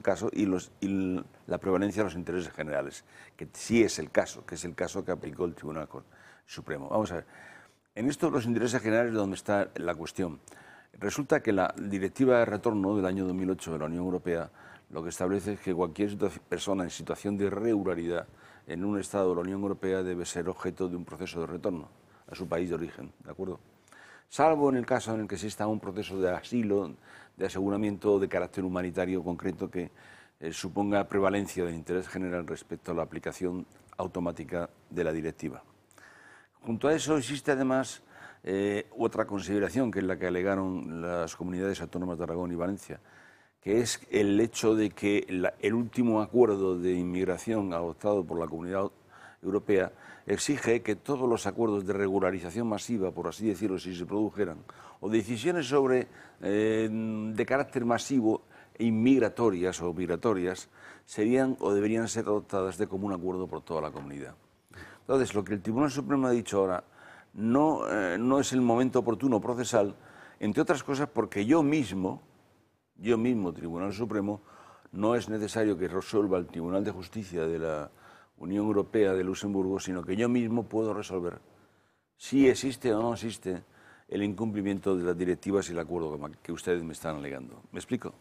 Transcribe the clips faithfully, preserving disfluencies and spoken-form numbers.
el caso, y, los, y la prevalencia de los intereses generales, que sí es el caso, que es el caso que aplicó el Tribunal Supremo. Vamos a ver, en esto de los intereses generales es donde está la cuestión. Resulta que la Directiva de Retorno del año dos mil ocho de la Unión Europea lo que establece es que cualquier persona en situación de irregularidad en un Estado de la Unión Europea debe ser objeto de un proceso de retorno a su país de origen, ¿de acuerdo? Salvo en el caso en el que exista un proceso de asilo, de aseguramiento de carácter humanitario concreto que eh, suponga prevalencia del interés general respecto a la aplicación automática de la directiva. Junto a eso existe además eh, otra consideración, que es la que alegaron las comunidades autónomas de Aragón y Valencia, que es el hecho de que la, el último acuerdo de inmigración adoptado por la Comunidad Europea exige que todos los acuerdos de regularización masiva, por así decirlo, si se produjeran, o decisiones sobre eh, de carácter masivo inmigratorias o migratorias, serían o deberían ser adoptadas de común acuerdo por toda la comunidad. Entonces, lo que el Tribunal Supremo ha dicho ahora no, eh, no es el momento oportuno procesal, entre otras cosas porque yo mismo, yo mismo, Tribunal Supremo, no es necesario que resuelva el Tribunal de Justicia de la Unión Europea de Luxemburgo, sino que yo mismo puedo resolver si existe o no existe el incumplimiento de las directivas y el acuerdo que ustedes me están alegando. ¿Me explico?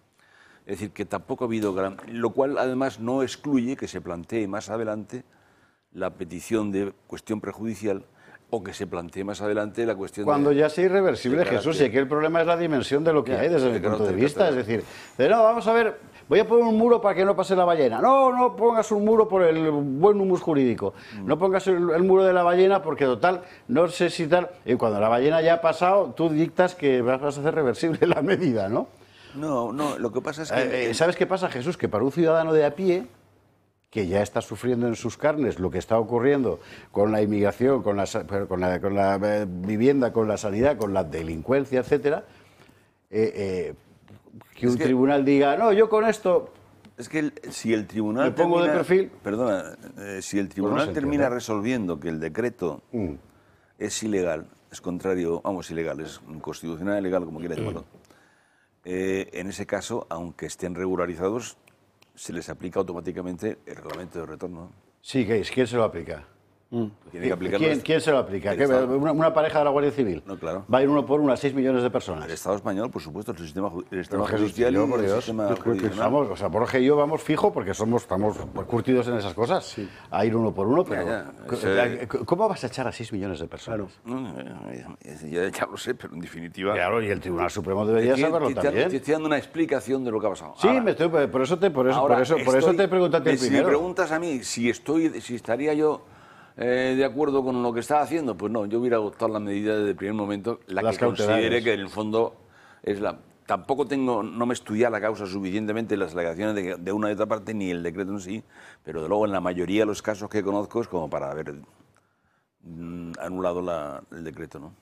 Es decir, que tampoco ha habido gran... Lo cual, además, no excluye que se plantee más adelante la petición de cuestión prejudicial o que se plantee más adelante la cuestión Cuando de... ya sea irreversible, Jesús, y aquí el problema es la dimensión de lo que ya, hay desde mi punto de vista. Es decir, de, no, vamos a ver, voy a poner un muro para que no pase la ballena. No, no pongas un muro por el buen humus jurídico. Mm. No pongas el, el muro de la ballena porque, total, no sé si tal... Y cuando la ballena ya ha pasado, tú dictas que vas a hacer reversible la medida, ¿no? No, no, lo que pasa es que... Eh, ¿Sabes qué pasa, Jesús? Que para un ciudadano de a pie, que ya está sufriendo en sus carnes lo que está ocurriendo con la inmigración, con la, con la, con la vivienda, con la sanidad, con la delincuencia, etcétera, eh, eh, que un que, tribunal diga, no, yo con esto... Es que el, si el tribunal... Me pongo termina, de perfil... Perdona, eh, si el tribunal pues no termina resolviendo que el decreto mm. es ilegal, es contrario, vamos, ilegal, es inconstitucional, ilegal, como quiera llamarlo, eh, en ese caso, aunque estén regularizados, se les aplica automáticamente el reglamento de retorno. Sí, ¿quién se lo aplica? Mm. Tiene que aplicarlo. ¿Quién, ¿Quién se lo aplica? ¿Qué, una, ¿Una pareja de la Guardia Civil? No, claro. Va a ir uno por uno a seis millones de personas. El Estado español, por supuesto, el sistema, el sistema Pero judicial Jesús, y por el Dios, sistema jurisdiccional. Vamos, o sea, Borja y yo vamos fijo porque somos, estamos curtidos en esas cosas. Sí. A ir uno por uno, pero... Ya, ya. ¿Cómo vas a echar a seis millones de personas? Claro. No, ya, ya lo sé, pero en definitiva... Claro, y el Tribunal Supremo debería estoy, saberlo te, también. Te estoy dando una explicación de lo que ha pasado. Sí, ahora, me estoy, por eso te, por eso, por eso, por eso te pregunto a ti si primero. Si me preguntas a mí si, estoy, si estaría yo... Eh, de acuerdo con lo que estaba haciendo, pues no, yo hubiera adoptado la medida desde el primer momento, la Las que considere que en el fondo es la... Tampoco tengo, no me estudia la causa suficientemente las alegaciones de, de una y otra parte, ni el decreto en sí, pero de luego en la mayoría de los casos que conozco es como para haber mm, anulado la, el decreto, ¿no?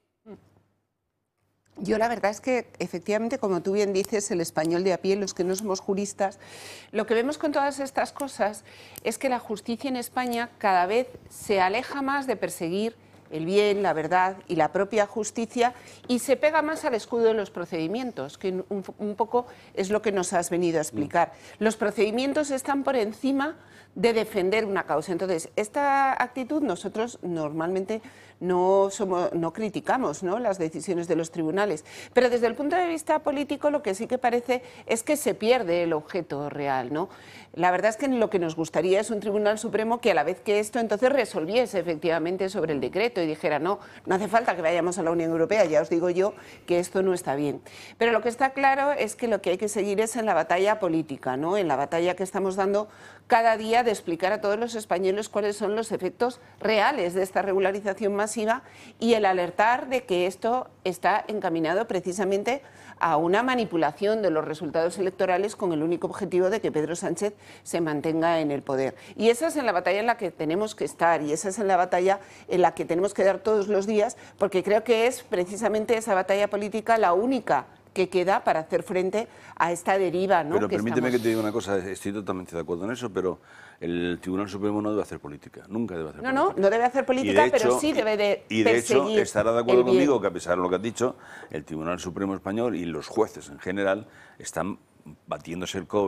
Yo la verdad es que, efectivamente, como tú bien dices, el español de a pie, los que no somos juristas, lo que vemos con todas estas cosas es que la justicia en España cada vez se aleja más de perseguir el bien, la verdad y la propia justicia y se pega más al escudo de los procedimientos, que un, un poco es lo que nos has venido a explicar. Los procedimientos están por encima de defender una causa. Entonces, esta actitud nosotros normalmente no, somos, no criticamos, ¿no?, las decisiones de los tribunales, pero desde el punto de vista político lo que sí que parece es que se pierde el objeto real, ¿no? La verdad es que lo que nos gustaría es un Tribunal Supremo que a la vez que esto entonces resolviese efectivamente sobre el decreto y dijera, no, no hace falta que vayamos a la Unión Europea, ya os digo yo que esto no está bien. Pero lo que está claro es que lo que hay que seguir es en la batalla política, ¿no?, en la batalla que estamos dando cada día de explicar a todos los españoles cuáles son los efectos reales de esta regularización masiva y el alertar de que esto está encaminado precisamente a una manipulación de los resultados electorales con el único objetivo de que Pedro Sánchez se mantenga en el poder. Y esa es en la batalla en la que tenemos que estar y esa es en la batalla en la que tenemos que dar todos los días, porque creo que es precisamente esa batalla política la única que queda para hacer frente a esta deriva, ¿no? Pero que permíteme estamos... que te diga una cosa, estoy totalmente de acuerdo en eso, pero el Tribunal Supremo no debe hacer política, nunca debe hacer no, política. No, no debe hacer política, hecho, pero sí debe de Y de hecho estará de acuerdo el bien. conmigo que a pesar de lo que has dicho, el Tribunal Supremo Español y los jueces en general están batiéndose el cobre